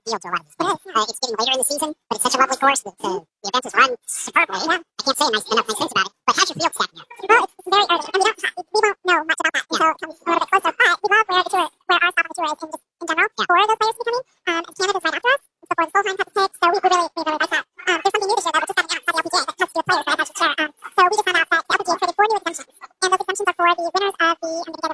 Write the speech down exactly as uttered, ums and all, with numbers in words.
field to a lot of these things. Uh, it's getting later in the season, but it's such a lovely course that uh, the event is run superbly. Yeah. I can't say nice, enough nice things about it. But how's your field stacking up? Well, it's very early, and we don't we won't know much about that until it comes a little bit closer. But we love where the tour, where our stop of the tour is in just in general. Yeah. For those players to be coming, um, Canada's right after us before the Solheim has to take. So we, we really we really like that. Um, there's something new this year though, which is coming out outside the L P G A that has to do with players that I'm not sure. Um, so we just found out that the L P G A created four new exemptions, and those exemptions are for the winners of the I'm going to get